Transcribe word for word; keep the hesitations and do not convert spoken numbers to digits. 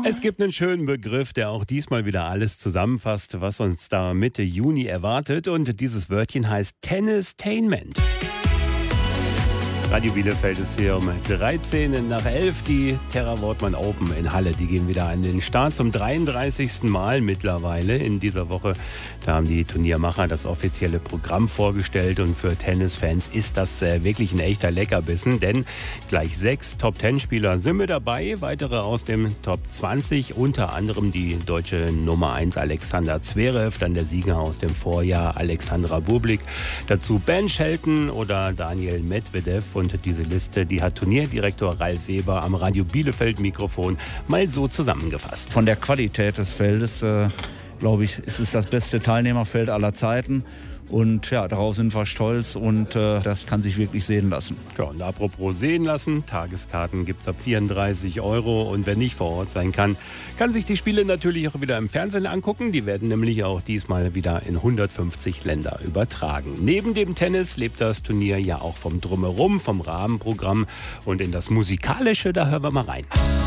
Es gibt einen schönen Begriff, der auch diesmal wieder alles zusammenfasst, was uns da Mitte Juni erwartet. Und dieses Wörtchen heißt Tennistainment. Radio Bielefeld ist hier um dreizehn nach elf. Die Terra Wortmann Open in Halle, die gehen wieder an den Start zum dreiunddreißigsten Mal mittlerweile in dieser Woche. Da haben die Turniermacher das offizielle Programm vorgestellt und für Tennisfans ist das äh, wirklich ein echter Leckerbissen, denn gleich sechs Top-Zehn-Spieler sind mit dabei, weitere aus dem Top zwanzig, unter anderem die deutsche Nummer eins Alexander Zverev, dann der Sieger aus dem Vorjahr Alexandra Bublik, dazu Ben Shelton oder Daniel Medvedev. Und diese Liste, die hat Turnierdirektor Ralf Weber am Radio Bielefeld Mikrofon mal so zusammengefasst. Von der Qualität des Feldes, äh, glaube ich, ist es das beste Teilnehmerfeld aller Zeiten. Und ja, darauf sind wir stolz und äh, das kann sich wirklich sehen lassen. Ja, und apropos sehen lassen, Tageskarten gibt es ab vierunddreißig Euro und wer nicht vor Ort sein kann, kann sich die Spiele natürlich auch wieder im Fernsehen angucken. Die werden nämlich auch diesmal wieder in hundertfünfzig Länder übertragen. Neben dem Tennis lebt das Turnier ja auch vom Drumherum, vom Rahmenprogramm und in das Musikalische, da hören wir mal rein.